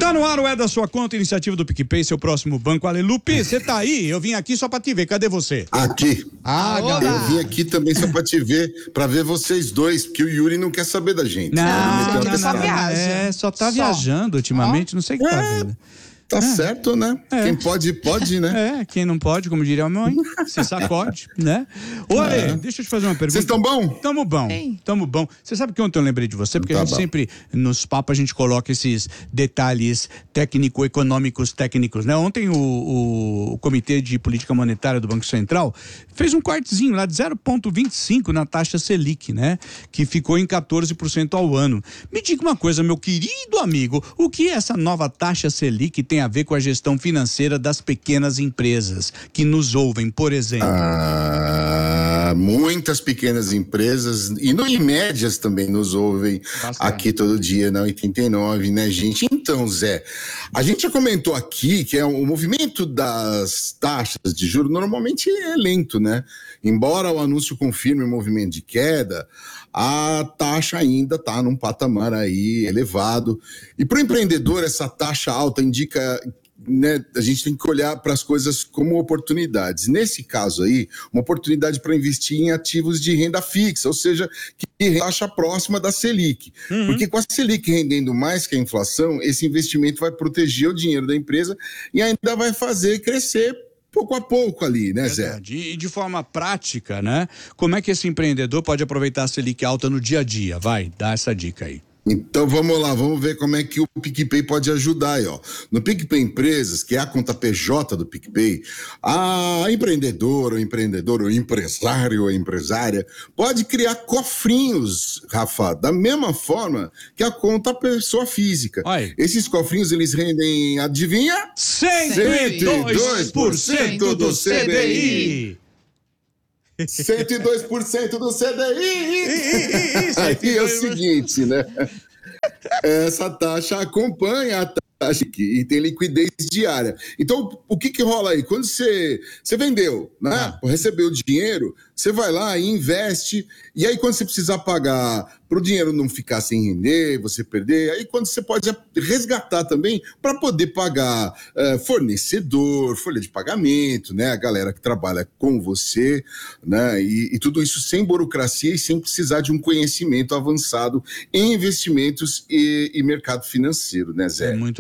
Tá no ar o É da Sua Conta, iniciativa do PicPay, seu próximo banco. Alelupe, você tá aí? Eu vim aqui só pra te ver, cadê você? Aqui. Garoto. Eu vim aqui também só pra te ver, pra ver vocês dois, porque o Yuri não quer saber da gente. Não, só viaja. só tá viajando ultimamente, não sei o que tá vendo. Tá certo, né? Quem pode, né? Quem não pode, como diria a mãe, se sacode, né? Olha, deixa eu te fazer uma pergunta. Vocês estão bom? Tamo bom. Você sabe que ontem eu lembrei de você, porque Tá a gente bom. sempre, nos papos, a gente coloca esses detalhes técnico-econômicos técnicos, né? Ontem o Comitê de Política Monetária do Banco Central fez um cortezinho lá de 0,25 na taxa Selic, né? Que ficou em 14% ao ano. Me diga uma coisa, meu querido amigo, o que essa nova taxa Selic tem a ver com a gestão financeira das pequenas empresas que nos ouvem, por exemplo? Muitas pequenas empresas e médias também nos ouvem aqui todo dia na 89, né, gente? Então, Zé, a gente já comentou aqui que o movimento das taxas de juros normalmente é lento, né? Embora o anúncio confirme o movimento de queda, a taxa ainda está num patamar aí elevado. E para o empreendedor, essa taxa alta indica, né, a gente tem que olhar para as coisas como oportunidades. Nesse caso aí, uma oportunidade para investir em ativos de renda fixa, ou seja, que taxa próxima da Selic. Porque com a Selic rendendo mais que a inflação, esse investimento vai proteger o dinheiro da empresa e ainda vai fazer crescer pouco a pouco ali, né, Zé? E de forma prática, né? Como é que esse empreendedor pode aproveitar a Selic alta no dia a dia? Vai, dá essa dica aí. Então vamos lá, vamos ver como é que o PicPay pode ajudar aí, ó. No PicPay Empresas, que é a conta PJ do PicPay, a empreendedora, o empreendedor, o empresário ou empresária pode criar cofrinhos, Rafa, da mesma forma que a conta pessoa física. Oi. Esses cofrinhos, eles rendem, adivinha? 102% do CDI! 102% do CDI! Aí é o seguinte, né? Essa taxa acompanha a taxa e tem liquidez diária. Então, o que rola aí? Quando você vendeu, né? Recebeu o dinheiro, você vai lá e investe, e aí quando você precisar pagar para o dinheiro não ficar sem render, você perder, aí quando você pode resgatar também para poder pagar fornecedor, folha de pagamento, né? A galera que trabalha com você, né? E tudo isso sem burocracia e sem precisar de um conhecimento avançado em investimentos e mercado financeiro, né, Zé? Muito